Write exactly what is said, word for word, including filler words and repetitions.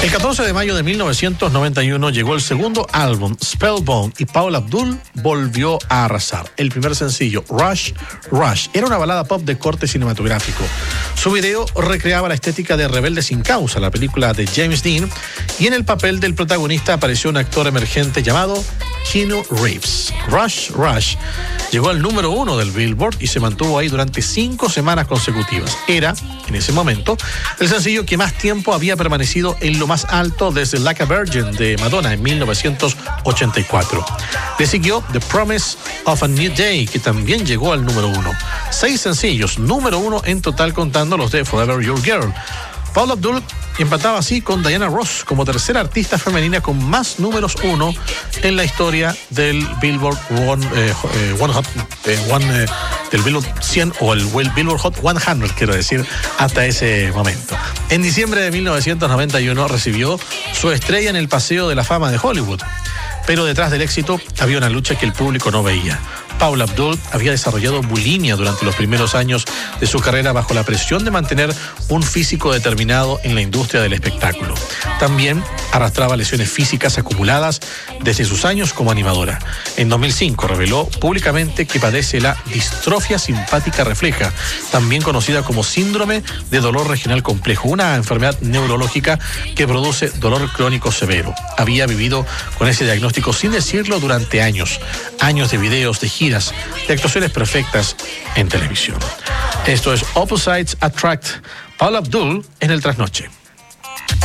El catorce de mayo de mil novecientos noventa y uno llegó el segundo álbum, Spellbound, y Paula Abdul volvió a arrasar. El primer sencillo, Rush, Rush, era una balada pop de corte cinematográfico. Su video recreaba la estética de Rebelde sin causa, la película de James Dean, y en el papel del protagonista apareció un actor emergente llamado Keanu Reeves. Rush, Rush llegó al número uno del Billboard y se mantuvo ahí durante cinco semanas consecutivas. Era, en ese momento, el sencillo que más tiempo había permanecido en lo más alto desde Like a Virgin de Madonna en mil novecientos ochenta y cuatro. Le siguió The Promise of a New Day, que también llegó al número uno. Seis sencillos, número uno en total contando los de Forever Your Girl. Paula Abdul empataba así con Diana Ross como tercera artista femenina con más números uno en la historia del Billboard One, eh, One Hot, eh, One, eh, del Billboard cien o el Billboard Hot cien, quiero decir, hasta ese momento. En diciembre de mil novecientos noventa y uno recibió su estrella en el Paseo de la Fama de Hollywood, pero detrás del éxito había una lucha que el público no veía. Paula Abdul había desarrollado bulimia durante los primeros años de su carrera bajo la presión de mantener un físico determinado en la industria del espectáculo. También arrastraba lesiones físicas acumuladas desde sus años como animadora. En dos mil cinco reveló públicamente que padece la distrofia simpática refleja, también conocida como síndrome de dolor regional complejo, una enfermedad neurológica que produce dolor crónico severo. Había vivido con ese diagnóstico sin decirlo durante años, años de videos, de giras, de actuaciones perfectas en televisión. Esto es Opposites Attract, Paula Abdul en el Trasnoche.